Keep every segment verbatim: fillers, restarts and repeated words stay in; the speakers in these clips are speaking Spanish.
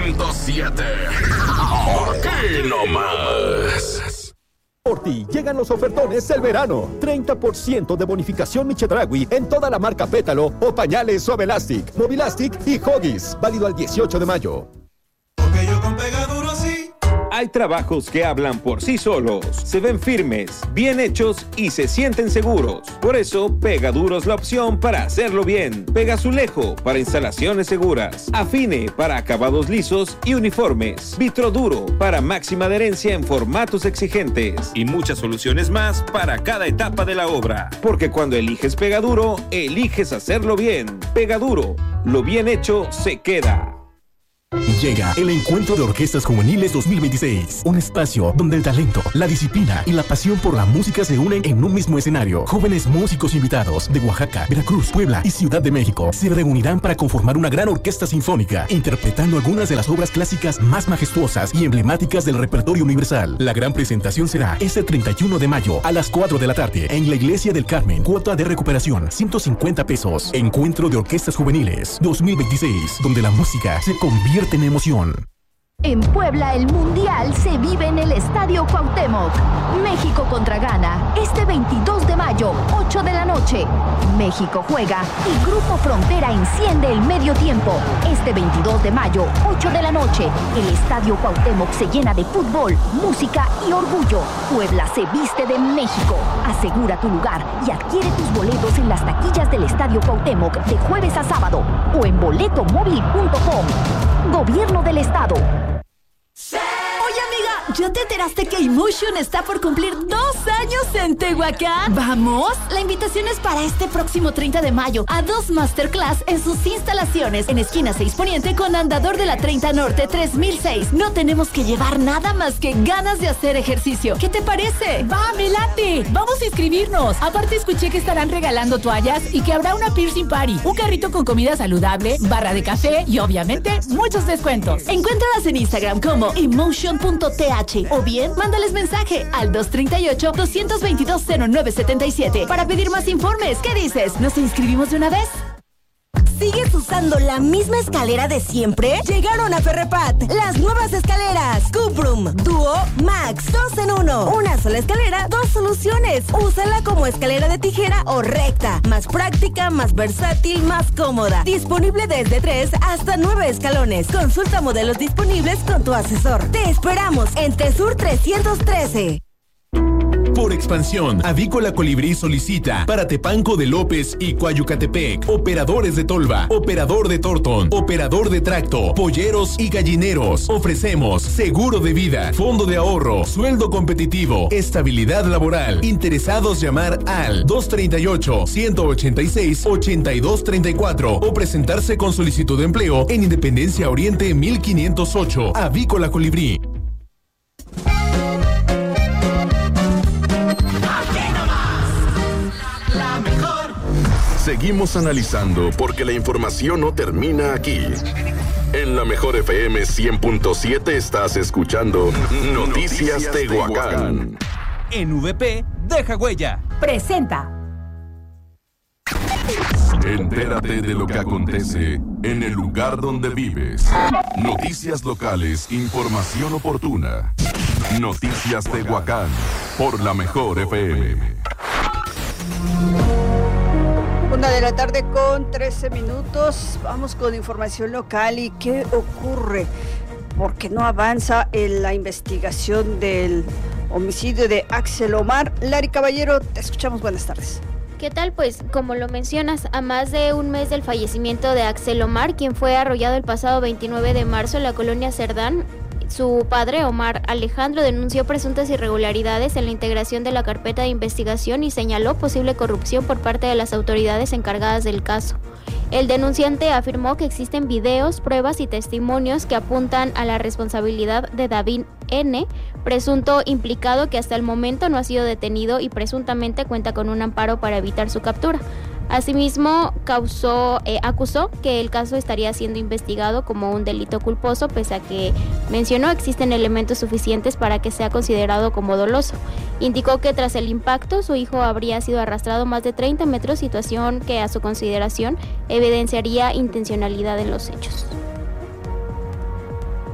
punto siete. Aquí nomás. Por ti llegan los ofertones del verano. treinta por ciento de bonificación Michedragui en toda la marca Pétalo o pañales Suavelastic, Movilastic y Huggies. Válido al dieciocho de mayo. Porque yo con Pegaduro sí. Hay trabajos que hablan por sí solos, se ven firmes, bien hechos y se sienten seguros. Por eso, Pegaduro es la opción para hacerlo bien. Pegazulejo para instalaciones seguras. Afine para acabados lisos y uniformes. Vitroduro para máxima adherencia en formatos exigentes. Y muchas soluciones más para cada etapa de la obra. Porque cuando eliges Pegaduro, eliges hacerlo bien. Pegaduro, lo bien hecho se queda. Llega el Encuentro de Orquestas Juveniles dos mil veintiséis, un espacio donde el talento, la disciplina y la pasión por la música se unen en un mismo escenario. Jóvenes músicos invitados de Oaxaca, Veracruz, Puebla y Ciudad de México se reunirán para conformar una gran orquesta sinfónica, interpretando algunas de las obras clásicas más majestuosas y emblemáticas del repertorio universal. La gran presentación será este treinta y uno de mayo a las cuatro de la tarde en la Iglesia del Carmen. Cuota de recuperación ciento cincuenta pesos. Encuentro de Orquestas Juveniles dos mil veintiséis, donde la música se convierte en emoción. En Puebla, el Mundial se vive en el Estadio Cuauhtémoc. México contra Ghana, este veintidós de mayo, ocho de la noche. México juega y Grupo Frontera enciende el medio tiempo. Este veintidós de mayo, ocho de la noche, el Estadio Cuauhtémoc se llena de fútbol, música y orgullo. Puebla se viste de México. Asegura tu lugar y adquiere tus boletos en las taquillas del Estadio Cuauhtémoc de jueves a sábado o en boletomóvil punto com. Gobierno del Estado. Oye, amiga, ¿ya te enteraste que Emotion está por cumplir dos años en Tehuacán? ¿Vamos? La invitación es para este próximo treinta de mayo a dos masterclass en sus instalaciones en esquina seis Poniente con Andador de la treinta Norte tres mil seis. No tenemos que llevar nada más que ganas de hacer ejercicio. ¿Qué te parece? ¡Va, me late! Vamos a inscribirnos. Aparte escuché que estarán regalando toallas y que habrá una piercing party, un carrito con comida saludable, barra de café y obviamente muchos descuentos. Encuéntralas en Instagram como emotion punto t h o bien mándales mensaje al dos tres ocho, dos dos dos, cero nueve siete siete para pedir más informes. ¿Qué dices? ¿Nos inscribimos de una vez? ¿Sigues usando la misma escalera de siempre? Llegaron a Ferrepat las nuevas escaleras Cuprum Duo Max, dos en uno. Una sola escalera, dos soluciones. Úsala como escalera de tijera o recta. Más práctica, más versátil, más cómoda. Disponible desde tres hasta nueve escalones. Consulta modelos disponibles con tu asesor. Te esperamos en Tesur trescientos trece. Por expansión, Avícola Colibrí solicita para Tepanco de López y Coayucatepec, operadores de tolva, operador de tortón, operador de tracto, polleros y gallineros. Ofrecemos seguro de vida, fondo de ahorro, sueldo competitivo, estabilidad laboral. Interesados llamar al dos tres ocho, uno ocho seis, ocho dos tres cuatro o presentarse con solicitud de empleo en Independencia Oriente mil quinientos ocho. Avícola Colibrí. Seguimos analizando porque la información no termina aquí. En la Mejor F M cien punto siete estás escuchando Noticias, Noticias Tehuacán. En V P, deja huella. Presenta. Entérate de lo que acontece en el lugar donde vives. Noticias locales, información oportuna. Noticias Tehuacán, por la Mejor F M. Una de la tarde con trece minutos. Vamos con información local. ¿Y qué ocurre? ¿Por qué no avanza en la investigación del homicidio de Axel Omar? Lari Caballero, te escuchamos. Buenas tardes. ¿Qué tal? Pues como lo mencionas, a más de un mes del fallecimiento de Axel Omar, quien fue arrollado el pasado veintinueve de marzo en la colonia Cerdán, su padre, Omar Alejandro, denunció presuntas irregularidades en la integración de la carpeta de investigación y señaló posible corrupción por parte de las autoridades encargadas del caso. El denunciante afirmó que existen videos, pruebas y testimonios que apuntan a la responsabilidad de David N., presunto implicado que hasta el momento no ha sido detenido y presuntamente cuenta con un amparo para evitar su captura. Asimismo, causó, eh, acusó que el caso estaría siendo investigado como un delito culposo, pese a que mencionó existen elementos suficientes para que sea considerado como doloso. Indicó que tras el impacto, su hijo habría sido arrastrado más de treinta metros, situación que a su consideración evidenciaría intencionalidad en los hechos.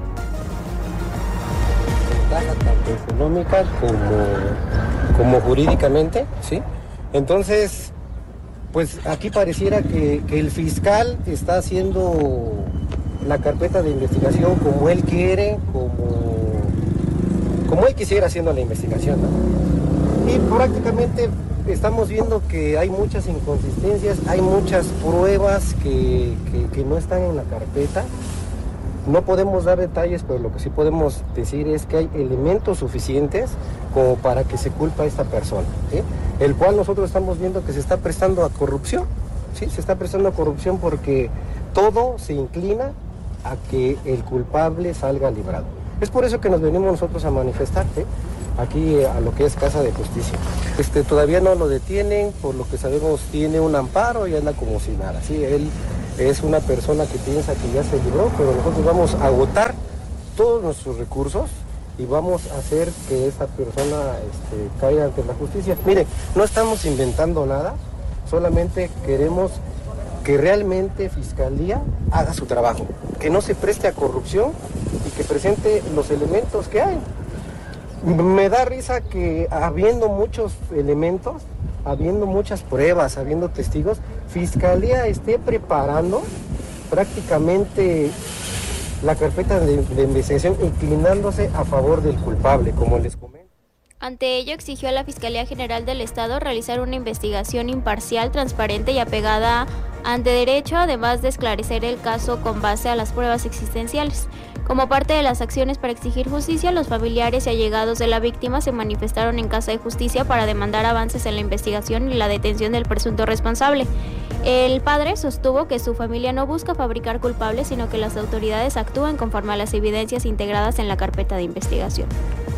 económica como, como jurídicamente, ¿sí? Entonces, pues aquí pareciera que, que el fiscal está haciendo la carpeta de investigación como él quiere, como, como él quisiera haciendo la investigación, ¿no? Y prácticamente estamos viendo que hay muchas inconsistencias, hay muchas pruebas que, que, que no están en la carpeta. No podemos dar detalles, pero lo que sí podemos decir es que hay elementos suficientes como para que se culpe a esta persona, ¿sí? El cual nosotros estamos viendo que se está prestando a corrupción, ¿sí? Se está prestando a corrupción porque todo se inclina a que el culpable salga librado. Es por eso que nos venimos nosotros a manifestar, ¿sí? Aquí a lo que es Casa de Justicia. Este, todavía no lo detienen, por lo que sabemos tiene un amparo y anda como si nada, ¿sí? Él es una persona que piensa que ya se libró, pero nosotros vamos a agotar todos nuestros recursos y vamos a hacer que esta persona este, caiga ante la justicia. Mire, no estamos inventando nada, solamente queremos que realmente Fiscalía haga su trabajo, que no se preste a corrupción y que presente los elementos que hay. Me da risa que habiendo muchos elementos, habiendo muchas pruebas, habiendo testigos, Fiscalía esté preparando prácticamente la carpeta de, de investigación inclinándose a favor del culpable, como les comento. Ante ello, exigió a la Fiscalía General del Estado realizar una investigación imparcial, transparente y apegada ante derecho, además de esclarecer el caso con base a las pruebas existenciales. Como parte de las acciones para exigir justicia, los familiares y allegados de la víctima se manifestaron en Casa de Justicia para demandar avances en la investigación y la detención del presunto responsable. El padre sostuvo que su familia no busca fabricar culpables, sino que las autoridades actúan conforme a las evidencias integradas en la carpeta de investigación.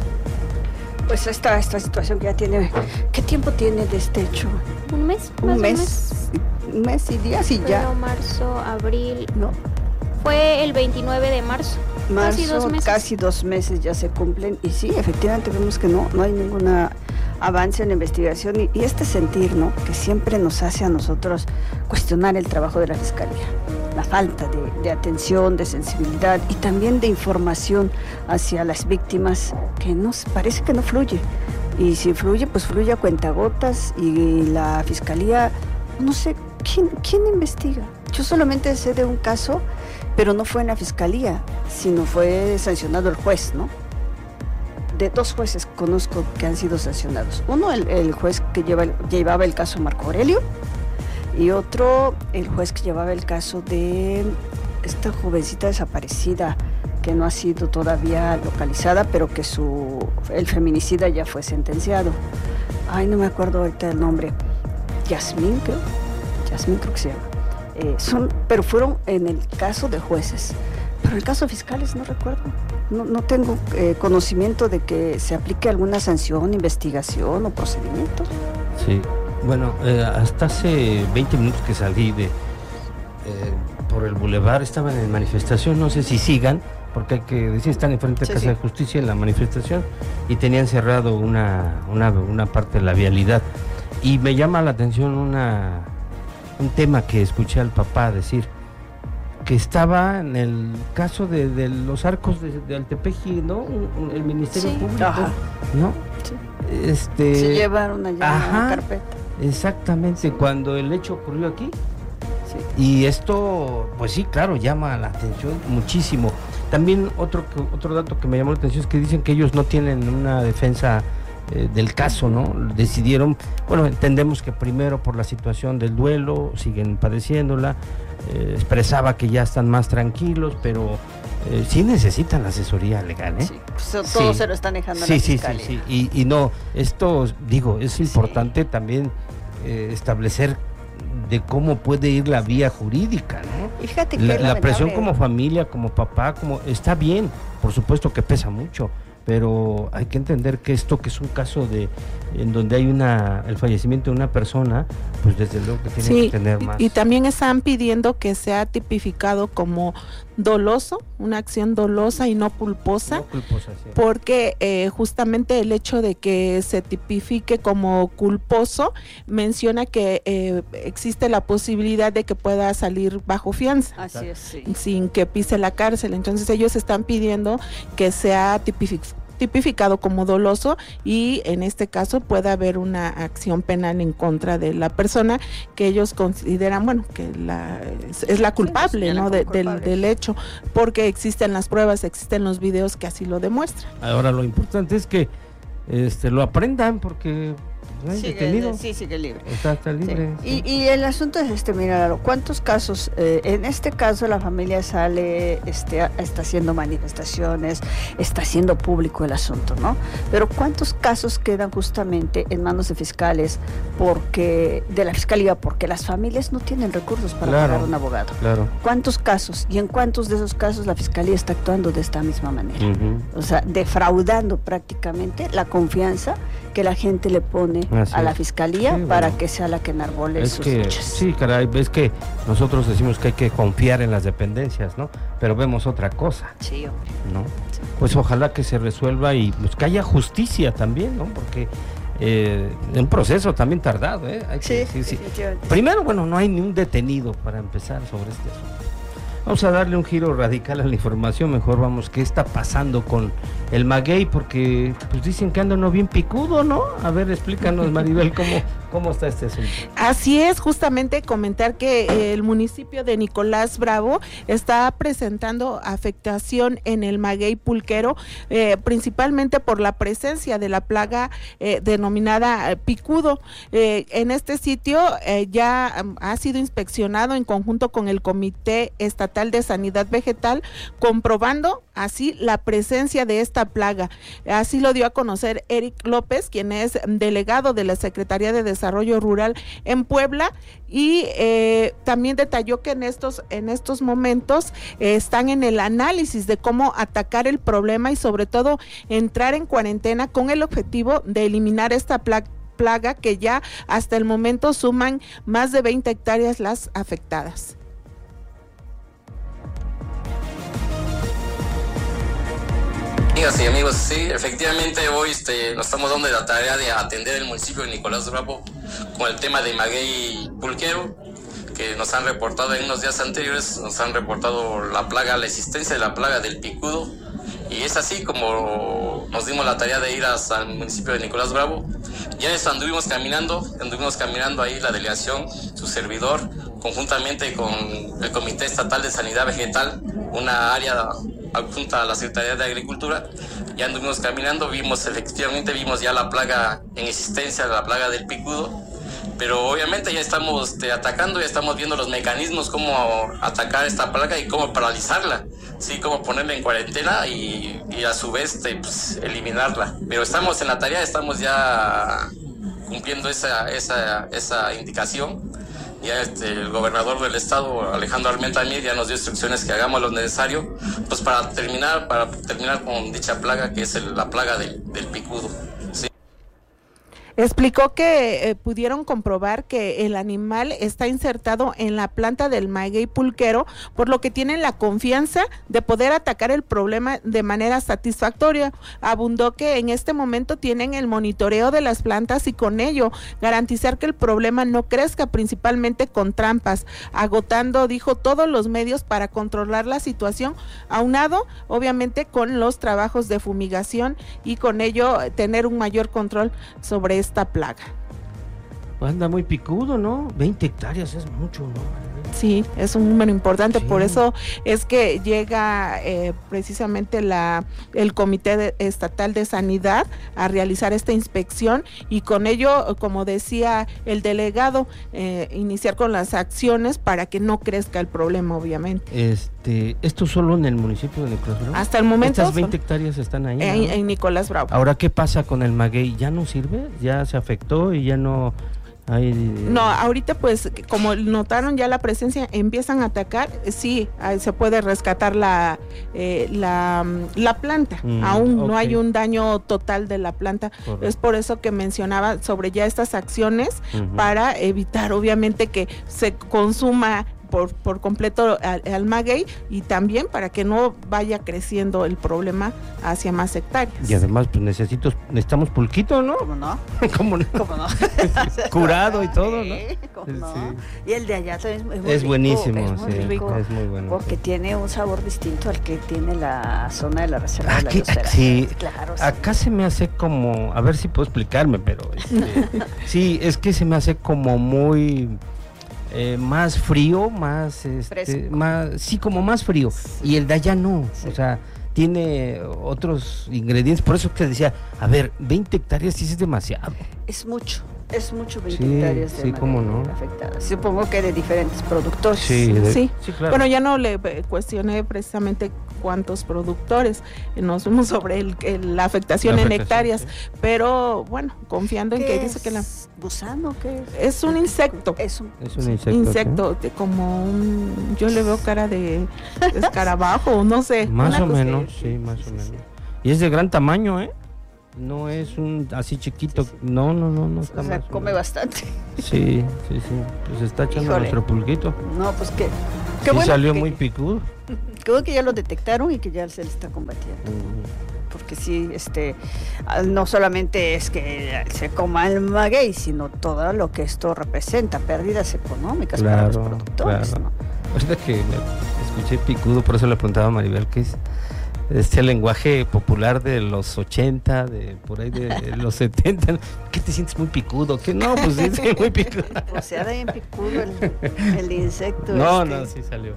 Pues esta, esta situación que ya tiene, ¿qué tiempo tiene de este hecho? Un mes, un más mes, un mes. un mes y días y ya. Pero marzo, abril, no. Fue el veintinueve de marzo. Marzo, casi dos meses. Casi dos meses ya se cumplen y sí, efectivamente vemos que no, no hay ningún avance en la investigación y, y este sentir, ¿no? Que siempre nos hace a nosotros cuestionar el trabajo de la Fiscalía. La falta de, de atención, de sensibilidad y también de información hacia las víctimas que nos parece que no fluye. Y si fluye, pues fluye a cuentagotas y la Fiscalía, no sé, ¿quién, quién investiga? Yo solamente sé de un caso, pero no fue en la Fiscalía, sino fue sancionado el juez, ¿no? De dos jueces conozco que han sido sancionados. Uno, el, el juez que lleva, llevaba el caso Marco Aurelio, y otro, el juez que llevaba el caso de esta jovencita desaparecida, que no ha sido todavía localizada, pero que su el feminicida ya fue sentenciado. Ay, no me acuerdo ahorita el nombre. Yasmín, creo. Yasmín creo que se llama. Eh, son, pero fueron en el caso de jueces. Pero en el caso de fiscales no recuerdo. No, no tengo eh, conocimiento de que se aplique alguna sanción, investigación o procedimiento. Sí, bueno, eh, hasta hace veinte minutos que salí de eh, por el bulevar, estaban en manifestación, no sé si sigan, porque hay que decir, están enfrente de sí, Casa sí. de Justicia en la manifestación y tenían cerrado una, una, una parte de la vialidad. Y me llama la atención una, un tema que escuché al papá decir, que estaba en el caso de, de los arcos de, de Altepeji, ¿no? El Ministerio sí. Público, ajá. ¿no? Sí. Este, se llevaron allá ajá, la carpeta. Exactamente, sí. Cuando el hecho ocurrió aquí. Sí. Y esto, pues sí, claro, llama la atención muchísimo. También otro, otro dato que me llamó la atención es que dicen que ellos no tienen una defensa eh, del caso, ¿no? Decidieron, bueno, entendemos que primero por la situación del duelo, siguen padeciéndola. Eh, expresaba que ya están más tranquilos, pero eh, sí necesitan asesoría legal, ¿eh? Sí, pues, todo sí. se lo están dejando sí, a la sí, fiscalía. Sí, sí, y, y no, esto, digo, es importante sí. también eh, establecer de cómo puede ir la vía jurídica, ¿no? Y fíjate que la, la presión como familia, como papá, como está bien, por supuesto que pesa mucho, pero hay que entender que esto que es un caso de en donde hay una el fallecimiento de una persona, pues desde luego que tiene sí, que tener más. Y, y también están pidiendo que sea tipificado como doloso, una acción dolosa y no culposa, no culposa sí. porque eh, justamente el hecho de que se tipifique como culposo menciona que eh, existe la posibilidad de que pueda salir bajo fianza. Así es, sí. Sin que pise la cárcel. Entonces ellos están pidiendo que sea tipificado tipificado como doloso y en este caso puede haber una acción penal en contra de la persona que ellos consideran, bueno, que la, es, es la culpable, sí, ¿no? De, culpable. Del, del hecho, porque existen las pruebas, existen los videos que así lo demuestran. Ahora lo importante es que este lo aprendan porque no hay sigue, detenido. Sí, sigue libre. Está, está libre. Sí. Sí. Y, y el asunto es este, mira, ¿cuántos casos? Eh, en este caso la familia sale, este, está haciendo manifestaciones, está haciendo público el asunto, ¿no? Pero ¿cuántos casos quedan justamente en manos de fiscales porque de la fiscalía porque las familias no tienen recursos para claro, pagar un abogado? Claro. ¿Cuántos casos? Y en cuántos de esos casos la fiscalía está actuando de esta misma manera, uh-huh. o sea, defraudando prácticamente la confianza que la gente le pone Así a la fiscalía sí, para bueno. que sea la que enarbole es sus que, hechos. Sí, caray, es que nosotros decimos que hay que confiar en las dependencias, ¿no? Pero vemos otra cosa. Sí, hombre. ¿No? Sí. Pues ojalá que se resuelva y pues que haya justicia también, ¿no? Porque eh, un proceso también tardado, ¿eh? Hay que, sí, sí, sí. Primero, bueno, no hay ni un detenido para empezar sobre este asunto. Vamos a darle un giro radical a la información, mejor vamos, ¿qué está pasando con el maguey? Porque pues dicen que anda no bien picudo, ¿no? A ver, explícanos, Maribel, ¿cómo, cómo está este asunto? Así es, justamente comentar que el municipio de Nicolás Bravo está presentando afectación en el maguey pulquero, eh, principalmente por la presencia de la plaga eh, denominada picudo. Eh, en este sitio eh, ya um, ha sido inspeccionado en conjunto con el Comité Estatal de Sanidad Vegetal, comprobando así la presencia de esta plaga. Así lo dio a conocer Eric López, quien es delegado de la Secretaría de Desarrollo Rural en Puebla, y eh, también detalló que en estos, en estos momentos eh, están en el análisis de cómo atacar el problema y sobre todo entrar en cuarentena con el objetivo de eliminar esta plaga plaga que ya hasta el momento suman más de veinte hectáreas las afectadas. Amigas y amigos, sí, efectivamente hoy este, nos estamos dando la tarea de atender el municipio de Nicolás Bravo con el tema de maguey pulquero, que nos han reportado en unos días anteriores, nos han reportado la plaga, la existencia de la plaga del picudo, y es así como nos dimos la tarea de ir hasta el municipio de Nicolás Bravo. Ya eso anduvimos caminando, anduvimos caminando ahí la delegación, su servidor, conjuntamente con el Comité Estatal de Sanidad Vegetal, una área adjunta a la Secretaría de Agricultura. Ya anduvimos caminando, vimos efectivamente, vimos ya la plaga en existencia, la plaga del picudo, pero obviamente ya estamos este, atacando, ya estamos viendo los mecanismos, cómo atacar esta plaga y cómo paralizarla, sí, cómo ponerla en cuarentena y, y a su vez este, pues, eliminarla. Pero estamos en la tarea, estamos ya cumpliendo esa, esa, esa indicación. Ya este, el gobernador del estado, Alejandro Armenta Mier, ya nos dio instrucciones que hagamos lo necesario pues para terminar, para terminar con dicha plaga, que es el, la plaga del, del picudo. ¿Sí? Explicó que eh, pudieron comprobar que el animal está insertado en la planta del maguey pulquero, por lo que tienen la confianza de poder atacar el problema de manera satisfactoria. Abundó que en este momento tienen el monitoreo de las plantas y con ello garantizar que el problema no crezca, principalmente con trampas, agotando, dijo, todos los medios para controlar la situación, aunado obviamente con los trabajos de fumigación y con ello tener un mayor control sobre esta plaga. Anda muy picudo, ¿no? veinte hectáreas es mucho, ¿no? Sí, es un número importante, sí. Por eso es que llega eh, precisamente la el Comité de, Estatal de Sanidad a realizar esta inspección y con ello, como decía el delegado, eh, iniciar con las acciones para que no crezca el problema, obviamente. Este, ¿esto solo en el municipio de Nicolás Bravo? Hasta el momento. Estas veinte hectáreas están ahí, en, ¿no? en Nicolás Bravo. Ahora, ¿qué pasa con el maguey? ¿Ya no sirve? ¿Ya se afectó y ya no...? Ay, no, ahorita pues como notaron ya la presencia, empiezan a atacar, sí, se puede rescatar la eh, la, la planta, mm, aún okay. No hay un daño total de la planta. Correcto. Es por eso que mencionaba sobre ya estas acciones uh-huh. para evitar obviamente que se consuma por, por completo al, al maguey y también para que no vaya creciendo el problema hacia más hectáreas. Y además pues necesito, necesitamos pulquito, ¿no? ¿Cómo no? ¿Cómo no? ¿Cómo no? Curado y todo, ¿no? ¿Cómo no? Sí. Y el de allá también es muy Es rico, buenísimo, es muy sí, rico, es muy bueno. porque sí. tiene un sabor distinto al que tiene la zona de la reserva de la Aquí, Biosfera. sí, Claro, sí. acá se me hace como, a ver si puedo explicarme, pero este, sí, es que se me hace como muy eh, más frío, más, este, más, sí, como más frío, y el de allá no, sí. O sea, tiene otros ingredientes, por eso que decía, a ver, veinte hectáreas sí es demasiado. Es mucho. Es mucho, veinte sí, hectáreas de sí, cómo no. afectadas. Supongo que de diferentes productores. Sí, de, sí. sí, claro. Bueno, ya no le cuestioné precisamente cuántos productores, nos fuimos sobre el, el, la afectación la en afectación, hectáreas, sí. Pero bueno, confiando en que dice que la... ¿Gusano? ¿Qué es? Es un insecto. Es un, es un insecto. Insecto, ¿sí? Como un... Yo le veo cara de escarabajo, no sé. Más o menos, sí, sí, más o menos. Y es de gran tamaño, ¿eh? No es un así chiquito, sí, sí. no, no, no, no está o sea, más come bastante. Sí, sí, sí, pues está echando Híjole. nuestro pulguito. No, pues que, sí, bueno salió que, muy picudo. Qué bueno que ya lo detectaron y que ya se le está combatiendo. Uh-huh. Porque sí, este, no solamente es que se coma el maguey, sino todo lo que esto representa, pérdidas económicas claro, para los productores, claro. ¿no? Ahorita que me escuché picudo, por eso le preguntaba a Maribel qué es. Este lenguaje popular de los ochenta, de por ahí de, de los setenta, ¿qué te sientes muy picudo? ¿Qué no? Pues sí, sí, muy picudo. O sea, de bien picudo el, el insecto. No, este. no, sí salió.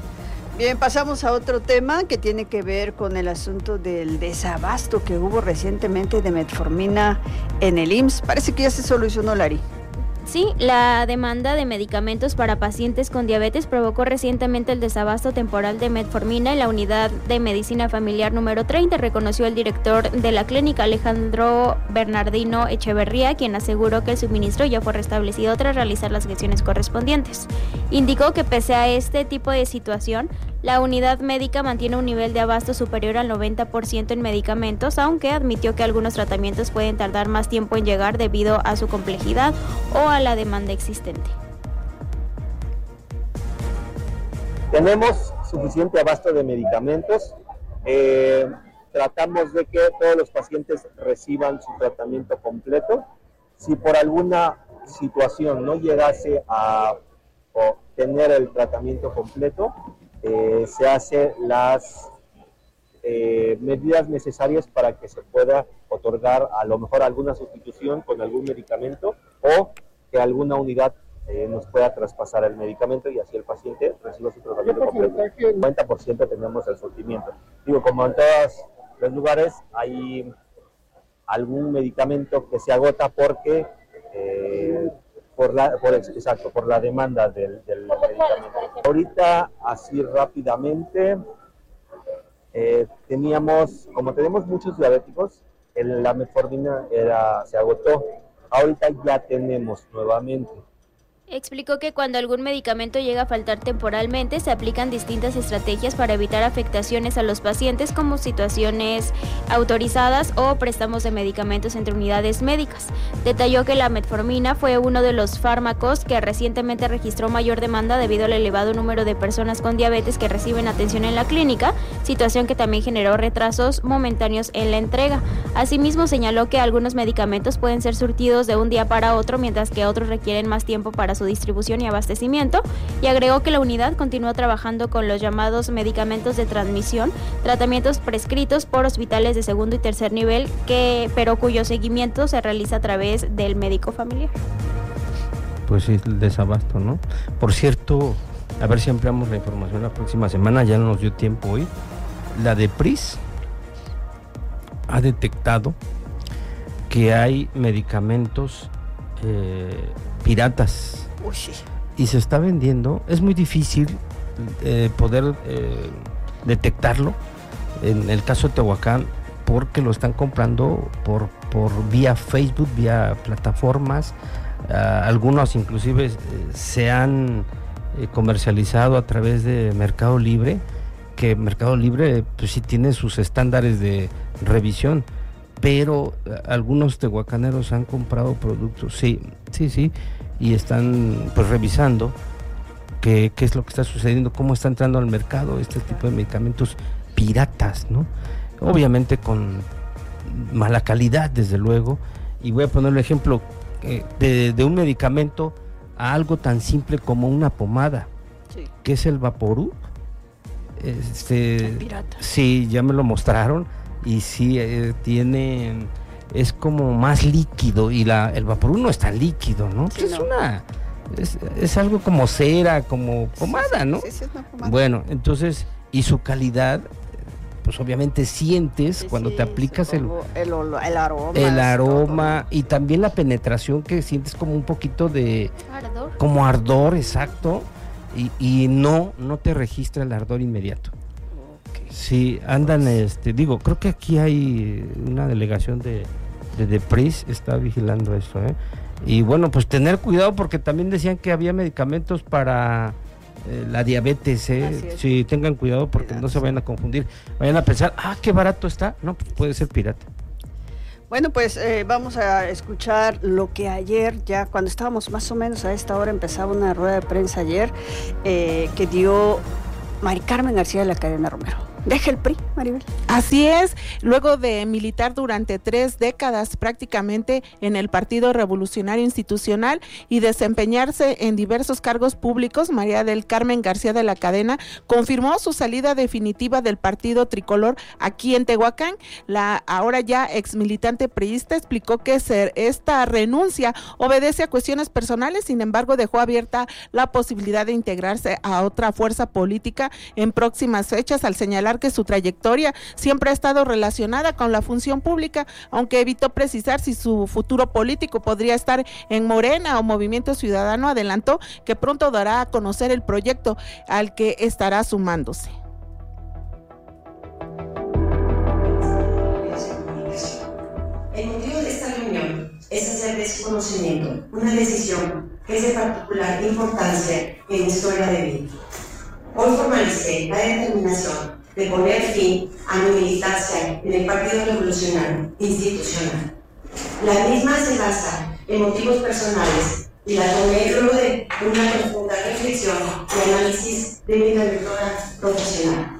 Bien, pasamos a otro tema que tiene que ver con el asunto del desabasto que hubo recientemente de metformina en el I M S S. Parece que ya se solucionó, Lari. Sí, la demanda de medicamentos para pacientes con diabetes provocó recientemente el desabasto temporal de metformina en la unidad de medicina familiar número treinta, reconoció el director de la clínica, Alejandro Bernardino Echeverría, quien aseguró que el suministro ya fue restablecido tras realizar las gestiones correspondientes. Indicó que pese a este tipo de situación, la unidad médica mantiene un nivel de abasto superior al noventa por ciento en medicamentos, aunque admitió que algunos tratamientos pueden tardar más tiempo en llegar debido a su complejidad o a la demanda existente. Tenemos suficiente abasto de medicamentos. Eh, tratamos de que todos los pacientes reciban su tratamiento completo. Si por alguna situación no llegase a obtener el tratamiento completo, Eh, se hacen las eh, medidas necesarias para que se pueda otorgar a lo mejor alguna sustitución con algún medicamento o que alguna unidad eh, nos pueda traspasar el medicamento y así el paciente reciba su tratamiento completo. El noventa por ciento tenemos el surtimiento. Digo, como en todos los lugares hay algún medicamento que se agota porque eh, Por la, por, exacto, por la demanda del, del medicamento. Ahorita, así rápidamente, eh, teníamos, como tenemos muchos diabéticos, el, la metformina era, se agotó. Ahorita ya tenemos nuevamente. Explicó que cuando algún medicamento llega a faltar temporalmente, se aplican distintas estrategias para evitar afectaciones a los pacientes, como situaciones autorizadas o préstamos de medicamentos entre unidades médicas. Detalló que la metformina fue uno de los fármacos que recientemente registró mayor demanda debido al elevado número de personas con diabetes que reciben atención en la clínica, situación que también generó retrasos momentáneos en la entrega. Asimismo, señaló que algunos medicamentos pueden ser surtidos de un día para otro, mientras que otros requieren más tiempo para su distribución y abastecimiento, y agregó que la unidad continúa trabajando con los llamados medicamentos de transmisión, tratamientos prescritos por hospitales de segundo y tercer nivel, que, pero cuyo seguimiento se realiza a través del médico familiar. Pues sí, el desabasto, ¿no? Por cierto, a ver si ampliamos la información la próxima semana, ya no nos dio tiempo hoy. La DEPRIS ha detectado que hay medicamentos eh, piratas. Uy, sí. Y se está vendiendo. Es muy difícil eh, poder eh, detectarlo en el caso de Tehuacán, porque lo están comprando por, por vía Facebook, vía plataformas. Uh, algunos inclusive eh, se han eh, comercializado a través de Mercado Libre, que Mercado Libre pues sí tiene sus estándares de revisión, pero uh, algunos tehuacaneros han comprado productos, sí, sí, sí, y están pues revisando qué, qué es lo que está sucediendo, cómo está entrando al mercado este tipo de medicamentos piratas, ¿no? Obviamente con mala calidad, desde luego, y voy a poner un ejemplo eh, de, de un medicamento a algo tan simple como una pomada, sí. que es el Vaporub. Este, pirata. Sí, ya me lo mostraron y sí eh, tiene, es como más líquido y la el Vaporub no es tan líquido, ¿no? Sí, es no. una, es, es algo como cera, como pomada, sí, sí, ¿no? Sí, sí, es una pomada. Bueno, entonces, y su calidad, pues obviamente sientes sí, cuando sí, te aplicas el, el, el aroma, el aroma y también la penetración, que sientes como un poquito de ardor, como ardor, exacto. Y, y no no te registra el ardor inmediato. Okay. Sí, andan, este, digo, creo que aquí hay una delegación de de DEPRIS, está vigilando eso, ¿eh? Y bueno, pues tener cuidado porque también decían que había medicamentos para eh, la diabetes, ¿eh? Sí, tengan cuidado porque cuidado, no se vayan a confundir, vayan a pensar, ah, qué barato está, no, pues puede ser pirata. Bueno, pues eh, vamos a escuchar lo que ayer, ya cuando estábamos más o menos a esta hora, empezaba una rueda de prensa ayer eh, que dio Mari Carmen García de la Cadena Romero. Deja el P R I, Maribel. Así es, luego de militar durante tres décadas prácticamente en el Partido Revolucionario Institucional y desempeñarse en diversos cargos públicos, María del Carmen García de la Cadena confirmó su salida definitiva del Partido Tricolor aquí en Tehuacán. La ahora ya ex militante priista explicó que ser, esta renuncia obedece a cuestiones personales, sin embargo dejó abierta la posibilidad de integrarse a otra fuerza política en próximas fechas, al señalar que su trayectoria siempre ha estado relacionada con la función pública, aunque evitó precisar si su futuro político podría estar en Morena o Movimiento Ciudadano. Adelantó que pronto dará a conocer el proyecto al que estará sumándose. El motivo de esta reunión es hacer de su conocimiento una decisión que es de particular importancia en la historia de vida. Hoy formalicé la determinación de poner fin a mi militancia en el Partido Revolucionario Institucional. La misma se basa en motivos personales y la tomé luego de una profunda reflexión y análisis de mi trayectoria profesional.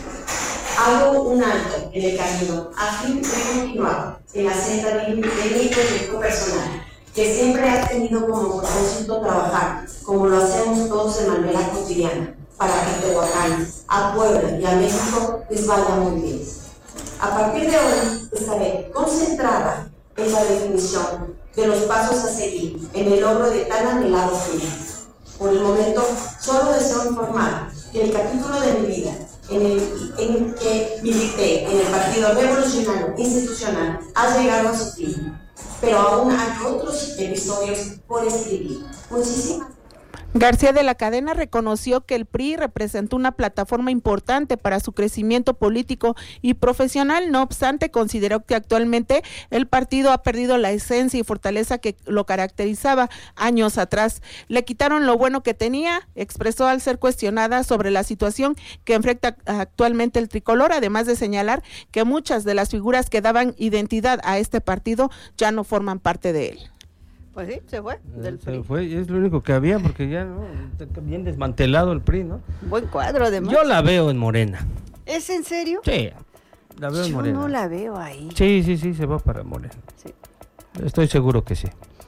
Hago un alto en el camino a fin de continuar en la senda de mi proyecto personal, que siempre ha tenido como propósito trabajar, como lo hacemos todos de manera cotidiana, para que Tehuacán, a Puebla y a México les vaya muy bien. A partir de hoy estaré concentrada en la definición de los pasos a seguir en el logro de tan anhelado fin. Por el momento, solo deseo informar que el capítulo de mi vida en el en que milité en el Partido Revolucionario Institucional ha llegado a su fin, pero aún hay otros episodios por escribir. Muchísimas gracias. García de la Cadena reconoció que el P R I representó una plataforma importante para su crecimiento político y profesional. No obstante, consideró que actualmente el partido ha perdido la esencia y fortaleza que lo caracterizaba años atrás. Le quitaron lo bueno que tenía, expresó al ser cuestionada sobre la situación que enfrenta actualmente el tricolor, además de señalar que muchas de las figuras que daban identidad a este partido ya no forman parte de él. Pues sí, se fue del se fue, es lo único que había, porque ya no, bien desmantelado el P R I, ¿no? Buen cuadro, además. Yo la veo en Morena. ¿Es en serio? Sí, la veo Yo en Morena. Yo no la veo ahí. Sí, sí, sí, se va para Morena. Sí. Estoy seguro que sí.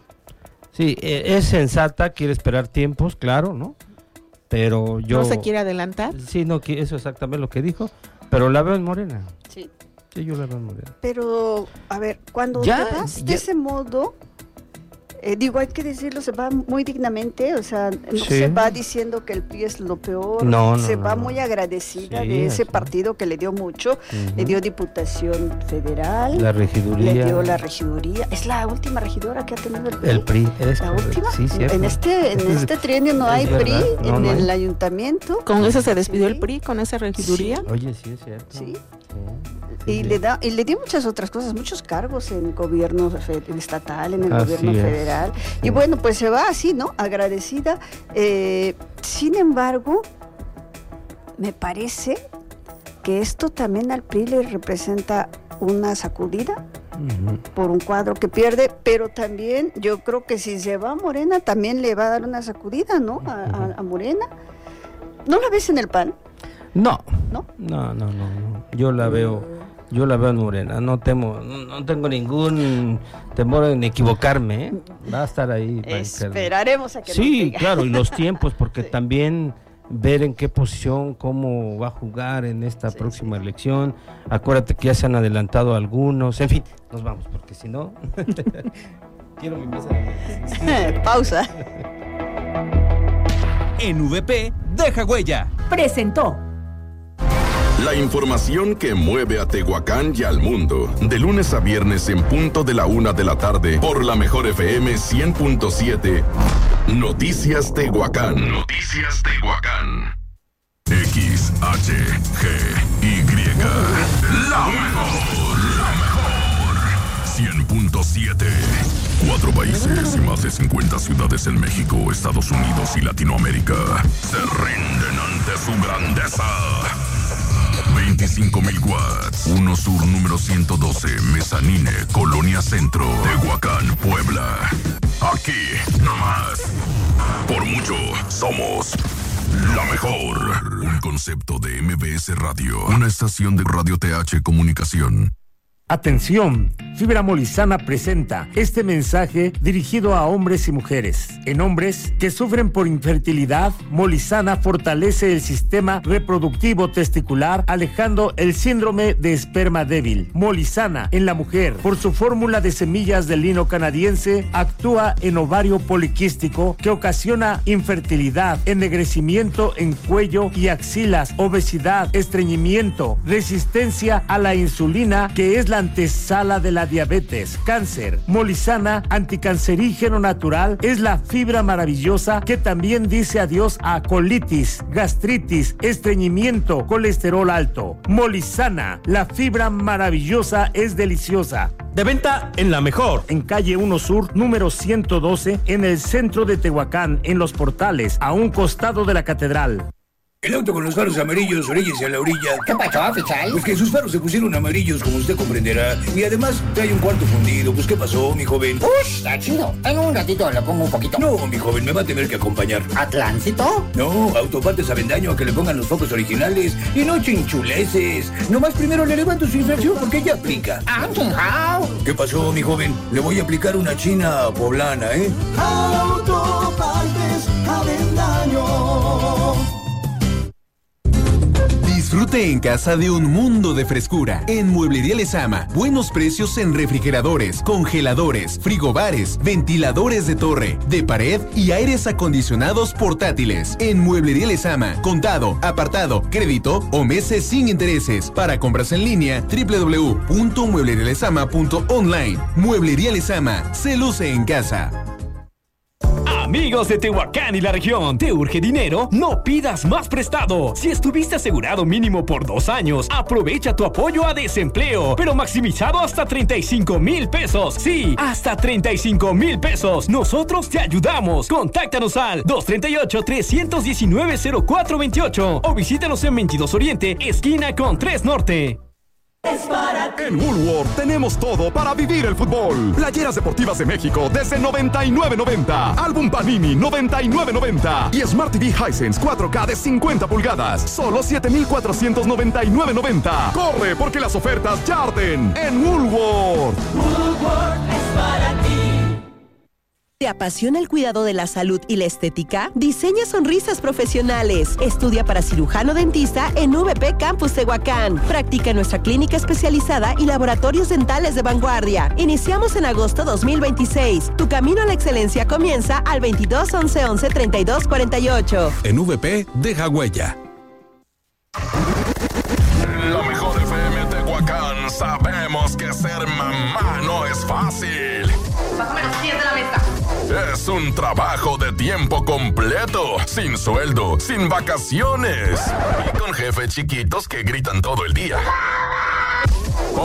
Sí, eh, es sensata, quiere esperar tiempos, claro, ¿no? Pero yo... ¿No se quiere adelantar? Sí, no, eso es exactamente lo que dijo, pero la veo en Morena. Sí. Sí, yo la veo en Morena. Pero, a ver, cuando ya, te vas ya. de ese modo... Eh, digo, hay que decirlo, se va muy dignamente, o sea, no sí. se va diciendo que el P R I es lo peor, no, no, se no, va no. muy agradecida sí, de ese sí. partido que le dio mucho, uh-huh. le dio diputación federal, la regiduría, le dio la regiduría, es la última regidora que ha tenido el P R I. El P R I, es la correcto. última, sí, cierto. en este, en este trienio no hay P R I, no, en no el hay. ayuntamiento. Con eso se despidió sí. el P R I, con esa regiduría. Sí. Oye, sí, es cierto. Sí. sí. Y sí. le da y le dio muchas otras cosas, muchos cargos en el gobierno fe, estatal, en el así gobierno es. federal. Y bueno, pues se va así, ¿no? Agradecida. Eh, sin embargo, me parece que esto también al P R I le representa una sacudida, uh-huh. por un cuadro que pierde, pero también yo creo que si se va a Morena también le va a dar una sacudida, ¿no? A, a, a Morena. ¿No la ves en el P A N? No. ¿No? No, no, no, no. Yo la veo, yo la veo en Morena. No temo, no, no tengo ningún temor en equivocarme, ¿eh? Va a estar ahí. Esperaremos a que sí, nos diga. Claro, y los tiempos, porque sí. también ver en qué posición, cómo va a jugar en esta sí, próxima sí. elección. Acuérdate que ya se han adelantado algunos. En fin, nos vamos, porque si no... Quiero mi mesa. Pausa. En V P, deja huella. Presentó. La información que mueve a Tehuacán y al mundo. De lunes a viernes en punto de la una de la tarde por la mejor F M cien punto siete. Noticias Tehuacán. Noticias Tehuacán. X, H, G, Y. La mejor. La mejor. cien punto siete. Cuatro países y más de cincuenta ciudades en México, Estados Unidos y Latinoamérica se rinden ante su grandeza. veinticinco mil watts. uno Sur número ciento doce, Mezanine, Colonia Centro, Tehuacán, Puebla. Aquí, nomás. Por mucho, somos la mejor. Un concepto de M B S Radio. Una estación de Radio T H Comunicación. Atención, Fibra Molizana presenta este mensaje dirigido a hombres y mujeres. En hombres que sufren por infertilidad, Molizana fortalece el sistema reproductivo testicular, alejando el síndrome de esperma débil. Molizana en la mujer, por su fórmula de semillas de lino canadiense, actúa en ovario poliquístico que ocasiona infertilidad, ennegrecimiento en cuello y axilas, obesidad, estreñimiento, resistencia a la insulina, que es la antesala de la diabetes, cáncer. Molizana, anticancerígeno natural, es la fibra maravillosa que también dice adiós a colitis, gastritis, estreñimiento, colesterol alto. Molizana, la fibra maravillosa es deliciosa. De venta en La Mejor, en calle uno Sur, número ciento doce, en el centro de Tehuacán, en Los Portales, a un costado de la catedral. El auto con los faros amarillos, orillas a la orilla. ¿Qué pasó, Fichal? Pues que sus faros se pusieron amarillos, como usted comprenderá. Y además trae un cuarto fundido. Pues, ¿qué pasó, mi joven? ¡Ush! Está chido. En un ratito le pongo un poquito. No, mi joven, me va a tener que acompañar. ¿A Tránsito? No, Autopartes Avendaño, a que le pongan los focos originales. Y no chinchuleces. Nomás primero le levanto su infracción porque ya aplica. ¡Ah, chingao! ¿Qué pasó, mi joven? Le voy a aplicar una china poblana, ¿eh? Autopartes Avendaño. Disfrute en casa de un mundo de frescura. En Mueblería Lezama, buenos precios en refrigeradores, congeladores, frigobares, ventiladores de torre, de pared y aires acondicionados portátiles. En Mueblería Lezama, contado, apartado, crédito o meses sin intereses. Para compras en línea, doble u doble u doble u punto mueblería lezama punto online. Mueblería Lezama, se luce en casa. Amigos de Tehuacán y la región, ¿te urge dinero? No pidas más prestado. Si estuviste asegurado mínimo por dos años, aprovecha tu apoyo a desempleo, pero maximizado hasta treinta y cinco mil pesos. Sí, hasta treinta y cinco mil pesos. Nosotros te ayudamos. Contáctanos al dos tres ocho, tres uno nueve, cero cuatro dos ocho o visítanos en veintidós Oriente, esquina con tres Norte. En Woolworth tenemos todo para vivir el fútbol. Playeras deportivas de México desde noventa y nueve noventa. Álbum Panini noventa y nueve noventa. Y Smart T V Hisense cuatro K de cincuenta pulgadas. Solo siete mil cuatrocientos noventa y nueve noventa. Corre porque las ofertas ya arden en Woolworth. Woolworth es para ti. ¿Te apasiona el cuidado de la salud y la estética? Diseña sonrisas profesionales. Estudia para cirujano dentista en V P Campus Tehuacán. Practica en nuestra clínica especializada y laboratorios dentales de vanguardia. Iniciamos en agosto dos mil veintiséis. Tu camino a la excelencia comienza al veintidós once once treinta y dos cuarenta y ocho. En V P, deja huella. La mejor F M Tehuacán. Sabemos que ser mamá no es fácil. Pásame los pies de la mesa. Es un trabajo de tiempo completo, sin sueldo, sin vacaciones y con jefes chiquitos que gritan todo el día.